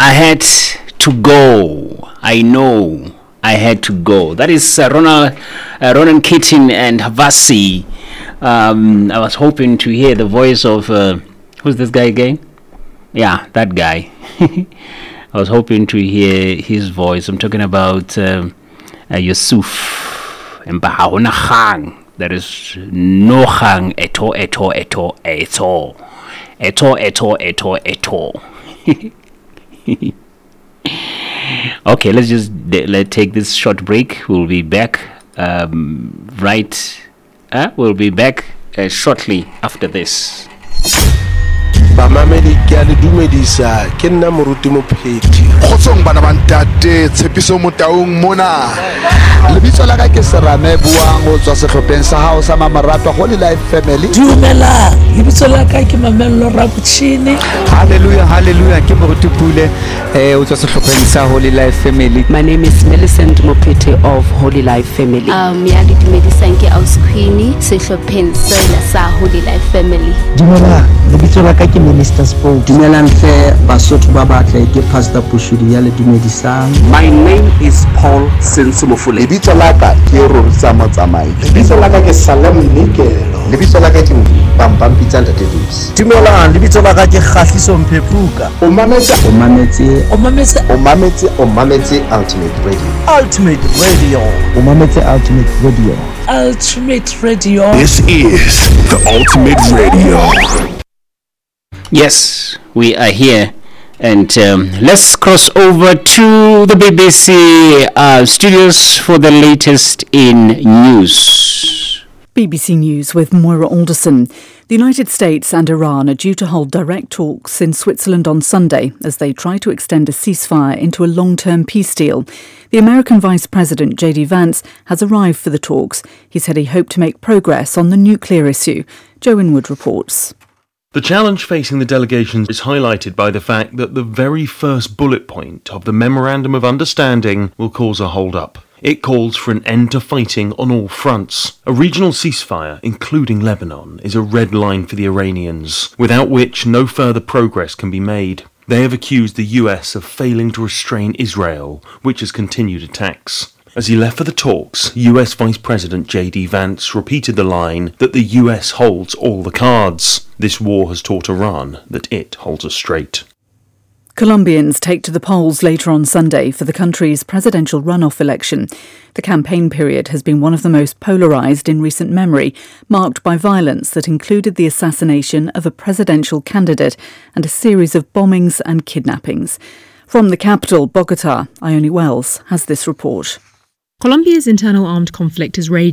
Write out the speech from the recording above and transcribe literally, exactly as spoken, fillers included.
I had to go. I know I had to go. That is uh, Ronald, uh, Ronan Keating and Havasi. Um, I was hoping to hear the voice of, uh, who's this guy again? Yeah, that guy. I was hoping to hear his voice. I'm talking about uh, uh, Yusuf Mbahaona Khang. There is no Khang at all, at all, at all, at all. At all, at all, at all, at all. Okay, let's just let's take this short break. We'll be back um, right. Uh, we'll be back uh, shortly after this. Bamamedi ke a le dumedisa ke nna moruti mopheti Khotsong bana ba ntate tshepiso motaung mona lebitso la ka ke Serame buang o tswa sehlopheng sa hao sa Mamaratwa Holy Life Family. Dumela lebitso la ka ke Mamello Rabuchini. Hallelujah, hallelujah, ke moruti Pule eh o tswa sehlopheng sa Holy Life Family. My name is Millicent Mopete of Holy Life Family. Um ya le dumedisang ke Ausqueenie sehlopheng sa Holy Life Family. Dumela lebitso la ka ke Minister Sport. Dumelang hle Basotho ba batle ke Pastor Pushudi ya le dumedisang. My name is Paul Sensumofule. Lebitso la ka ke Rorisa Motsamai. Lebitso la ka ke Salem Nikelo. Lebitso la ka ke Pampam Pizza Tatedus. Dumelang lebitso la ka ke Kgatliso Mphepuka. O mametse o mametse o mametse o mametse o mametse Ultimate Radio. Ultimate Radio. O mametse Ultimate Radio. Ultimate Radio. This is the Ultimate Radio. Yes, we are here, and um, let's cross over to the B B C uh, studios for the latest in news. B B C News with Moira Alderson. The United States and Iran are due to hold direct talks in Switzerland on Sunday as they try to extend a ceasefire into a long-term peace deal. The American Vice President J D Vance has arrived for the talks. He said he hoped to make progress on the nuclear issue. Joe Inwood reports. The challenge facing the delegation is highlighted by the fact that the very first bullet point of the Memorandum of Understanding will cause a hold-up. It calls for an end to fighting on all fronts. A regional ceasefire, including Lebanon, is a red line for the Iranians, without which no further progress can be made. They have accused the U S of failing to restrain Israel, which has continued attacks. As he left for the talks, U S Vice President J D Vance repeated the line that the U S holds all the cards. This war has taught Iran that it holds us straight. Colombians take to the polls later on Sunday for the country's presidential runoff election. The campaign period has been one of the most polarised in recent memory, marked by violence that included the assassination of a presidential candidate and a series of bombings and kidnappings. From the capital, Bogota, Ione Wells has this report. Colombia's internal armed conflict has raged